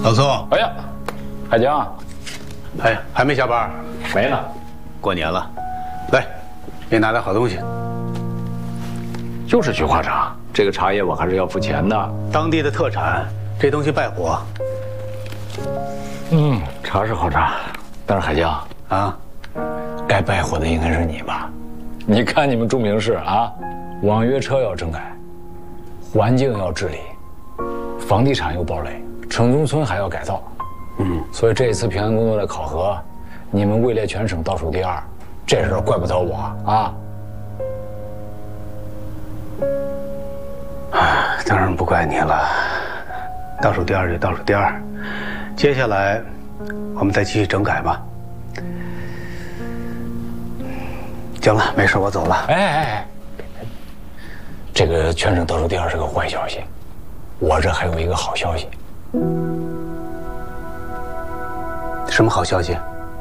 老宋， 哎呀，海江， 哎，还没下班？ 没呢。 过年了，来，给你拿点好东西。 就是菊花茶，这个茶叶我还是要付钱的。 当地的特产，这东西败火。 茶是好茶，但是海江啊， 该败火的应该是你吧？你看你们中评市啊，网约车要整改，环境要治理，房地产又暴雷，城中村还要改造。所以这一次平安工作的考核，你们位列全省倒数第2，这事儿怪不得我啊。 当然不怪你了，倒数第2就倒数第2，接下来我们再继续整改吧。行了，没事，我走了。 哎，这个全省倒数第2是个坏消息，我这还有一个好消息。 什么好消息？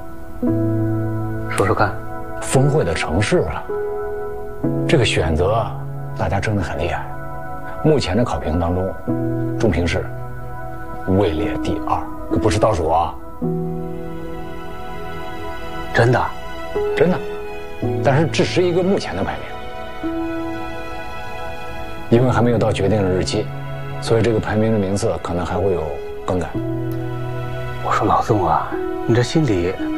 说说看。 峰会的城市啊，这个选择大家争得很厉害。目前的考评当中，中评市位列第2，可不是倒数啊。 真的？ 真的。但是只是一个目前的排名，因为还没有到决定的日期，所以这个排名的名次可能还会有更改。 我说老宋啊，你这心里